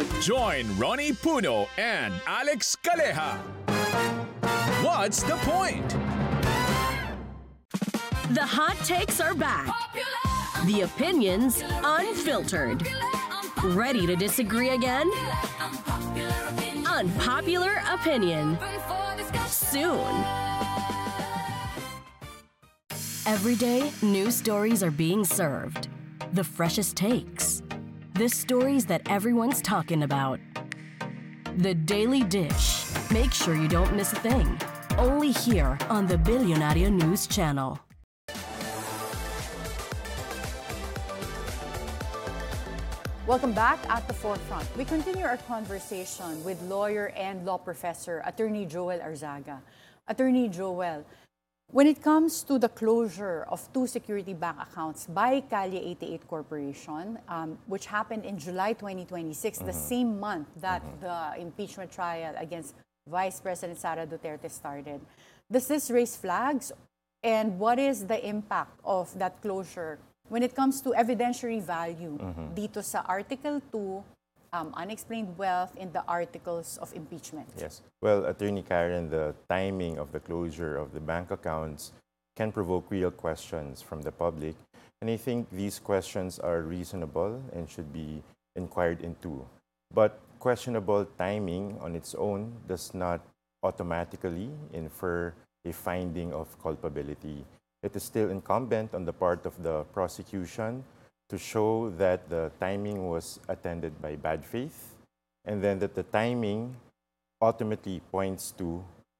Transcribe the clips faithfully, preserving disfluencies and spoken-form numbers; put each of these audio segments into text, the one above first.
Join Ronnie Puno and Alex Caleja. What's the point? The hot takes are back. The opinions unfiltered. Ready to disagree again? Unpopular opinion. Soon. Every day, new stories are being served. The freshest takes. The stories that everyone's talking about. The Daily Dish. Make sure you don't miss a thing. Only here on the Billionario News Channel. Welcome back at the forefront. We continue our conversation with lawyer and law professor, Attorney Joel Arzaga. Attorney Joel, when it comes to the closure of two security bank accounts by Calle eighty-eight Corporation, um, which happened in July twenty twenty-six, mm-hmm. the same month that mm-hmm. the impeachment trial against Vice President Sara Duterte started, does this raise flags? And what is the impact of that closure when it comes to evidentiary value mm-hmm. dito sa Article two, um, unexplained wealth in the articles of impeachment? Yes. Well, Attorney Karen, the timing of the closure of the bank accounts can provoke real questions from the public. And I think these questions are reasonable and should be inquired into. But questionable timing on its own does not automatically infer a finding of culpability. It is still incumbent on the part of the prosecution to show that the timing was attended by bad faith, and then that the timing ultimately points to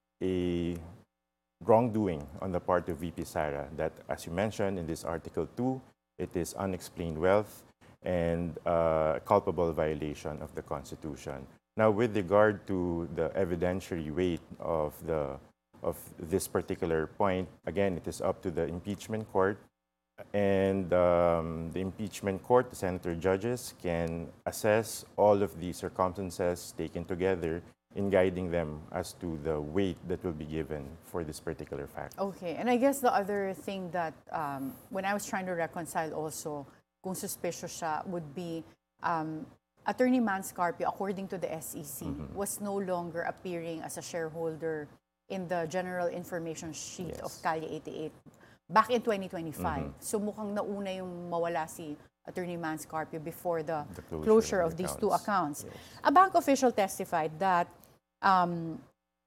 a wrongdoing on the part of V P Sara, that, as you mentioned in this Article two, it is unexplained wealth and uh, culpable violation of the Constitution. Now, with regard to the evidentiary weight of the of this particular point, again, it is up to the impeachment court, and um, the impeachment court, the senator judges, can assess all of the circumstances taken together in guiding them as to the weight that will be given for this particular fact. Okay, and I guess the other thing that um, when I was trying to reconcile also kung suspicious siya would be um, Attorney Manscarpio, according to the S E C, mm-hmm. was no longer appearing as a shareholder in the general information sheet yes. of Calle eighty-eight back in twenty twenty-five. Mm-hmm. So mukhang nauna yung mawala si Attorney Manscarpio before the, the closure, closure of, of the these accounts. two accounts. Yes. A bank official testified that um,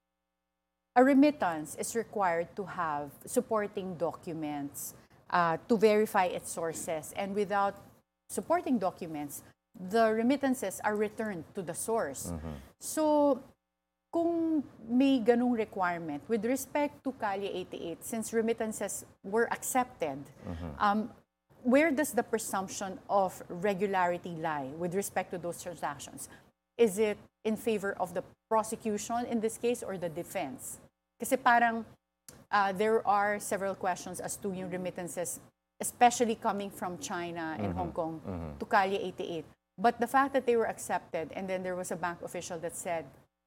a remittance is required to have supporting documents uh, to verify its sources, and without supporting documents, the remittances are returned to the source. Mm-hmm. So, kung may ganung requirement with respect to Calle eighty-eight, since remittances were accepted, mm-hmm. um, where does the presumption of regularity lie with respect to those transactions? Is it in favor of the prosecution in this case or the defense? Kasi parang uh, there are several questions as to yung remittances, especially coming from China and mm-hmm. Hong Kong mm-hmm. to Calle eighty-eight. But the fact that they were accepted, and then there was a bank official that said,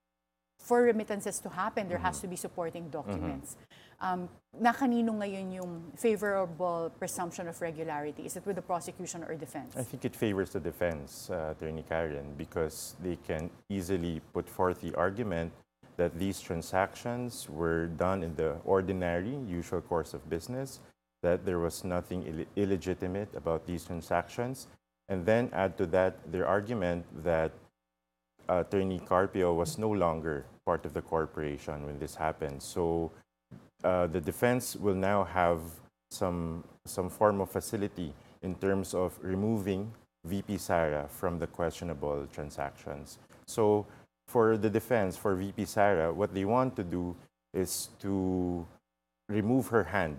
for remittances to happen, there mm-hmm. has to be supporting documents. Mm-hmm. Um, na kanino ngayon yung favorable presumption of regularity? Is it with the prosecution or defense? I think it favors the defense, uh, Attorney Karen, because they can easily put forth the argument that these transactions were done in the ordinary, usual course of business, that there was nothing Ill- illegitimate about these transactions, and then add to that their argument that Attorney Carpio was no longer part of the corporation when this happened. So uh, the defense will now have some, some form of facility in terms of removing V P Sara from the questionable transactions. So for the defense, for V P Sara, what they want to do is to remove her hand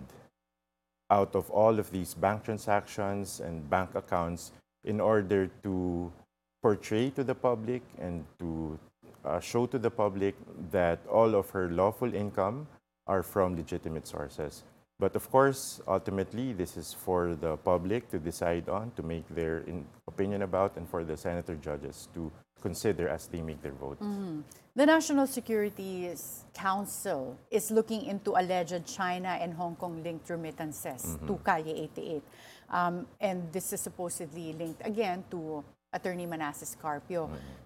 out of all of these bank transactions and bank accounts in order to portray to the public and to uh, show to the public that all of her lawful income are from legitimate sources. But of course, ultimately, this is for the public to decide on, to make their in opinion about, and for the senator judges to consider as they make their vote. Mm-hmm. The National Security Council is looking into alleged China and Hong Kong linked remittances mm-hmm. to Calle eighty-eight. Um, and this is supposedly linked again to Attorney Manasseh Carpio. Mm-hmm.